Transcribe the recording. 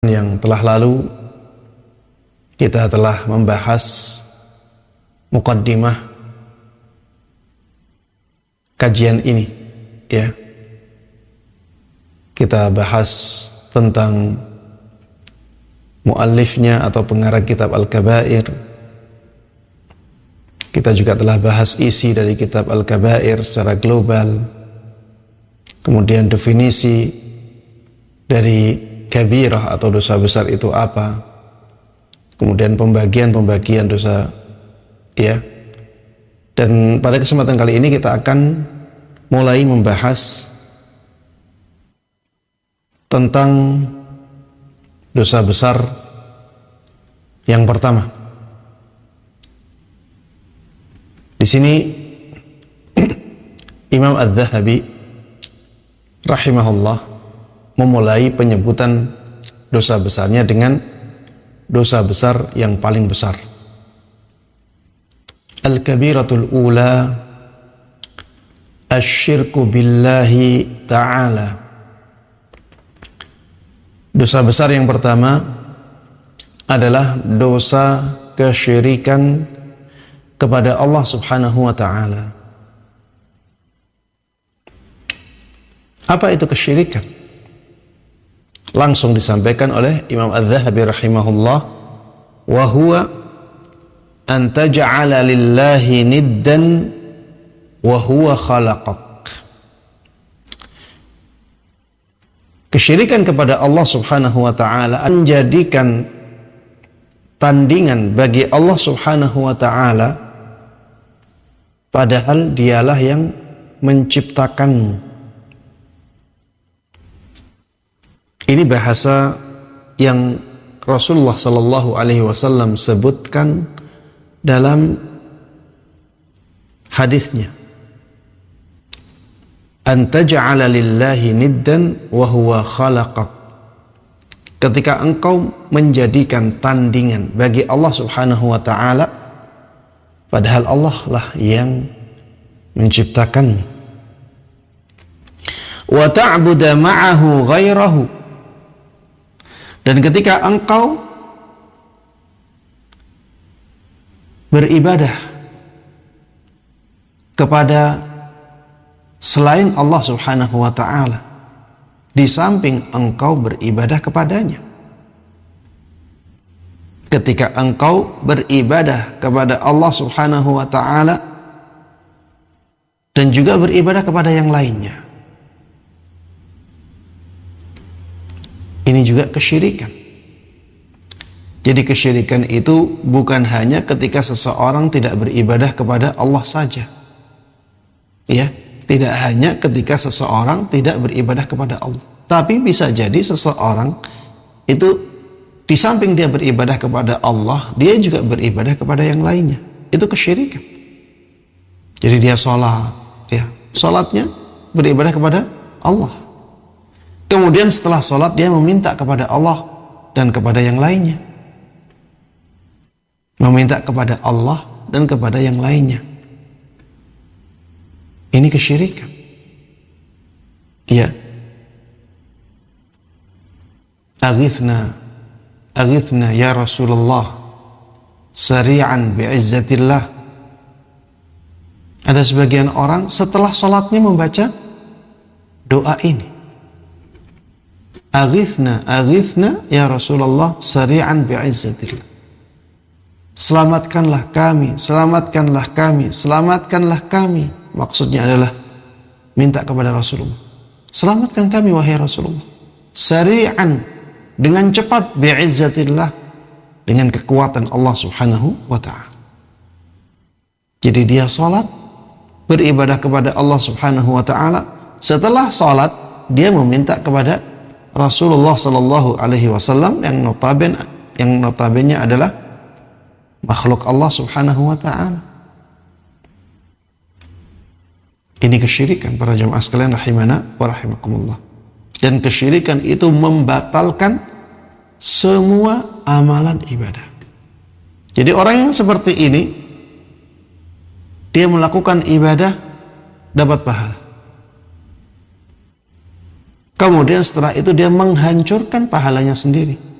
Yang telah lalu kita telah membahas muqaddimah kajian ini, ya. Kita bahas tentang muallifnya atau pengarang kitab Al-Kabair. Kita juga telah bahas isi dari kitab Al-Kabair secara global. Kemudian definisi dari kabirah atau dosa besar itu apa, kemudian pembagian dosa, ya. Dan pada kesempatan kali ini kita akan mulai membahas tentang dosa besar yang pertama. Di sini Imam Az-Zahabi rahimahullah memulai penyebutan dosa besarnya dengan dosa besar yang paling besar. Al-kabiratul ula asyirku billahi ta'ala. Dosa besar yang pertama adalah dosa kesyirikan kepada Allah Subhanahu wa ta'ala. Apa itu kesyirikan? Langsung disampaikan oleh Imam Az-Zahabi rahimahullah, wa huwa an taj'ala lillahi niddan wa huwa khalaqak. Kesyirikan kepada Allah Subhanahu wa ta'ala, menjadikan tandingan bagi Allah Subhanahu wa ta'ala padahal dialah yang menciptakanmu. Ini bahasa yang Rasulullah sallallahu alaihi wasallam sebutkan dalam hadisnya. An taj'ala lillahi niddan wa huwa khalaqak. Ketika engkau menjadikan tandingan bagi Allah Subhanahu wa ta'ala padahal Allah lah yang menciptakanmu. Wa ta'budu ma'ahu ghairahu. Dan ketika engkau beribadah kepada selain Allah Subhanahu wa ta'ala, di samping engkau beribadah kepadanya. Ketika engkau beribadah kepada Allah Subhanahu wa ta'ala dan juga beribadah kepada yang lainnya, ini juga kesyirikan. Jadi kesyirikan itu bukan hanya ketika seseorang tidak beribadah kepada Allah saja. Ya, tidak hanya ketika seseorang tidak beribadah kepada Allah. Tapi bisa jadi seseorang itu di samping dia beribadah kepada Allah, dia juga beribadah kepada yang lainnya. Itu kesyirikan. Jadi dia sholat, ya, sholatnya beribadah kepada Allah. Kemudian setelah sholat dia meminta kepada Allah dan kepada yang lainnya. Meminta kepada Allah dan kepada yang lainnya. Ini kesyirikan. Iya. Aghithna ya Rasulullah sari'an bi'izzatillah. Ada sebagian orang setelah sholatnya membaca doa ini. Aghithna ya Rasulullah sari'an bi'izzatillah. Selamatkanlah kami, selamatkanlah kami, selamatkanlah kami. Maksudnya adalah minta kepada Rasulullah, selamatkan kami wahai Rasulullah. Sari'an, dengan cepat, bi'izzatillah, dengan kekuatan Allah Subhanahu wa ta'ala. Jadi dia salat, beribadah kepada Allah Subhanahu wa ta'ala. Setelah salat dia meminta kepada Rasulullah sallallahu alaihi wasallam yang notabene adalah makhluk Allah Subhanahu wa ta'ala. Ini kesyirikan para jamaah sekalian rahimana wa rahimakumullah. Dan kesyirikan itu membatalkan semua amalan ibadah. Jadi orang yang seperti ini, dia melakukan ibadah dapat pahala. Kemudian setelah itu dia menghancurkan pahalanya sendiri.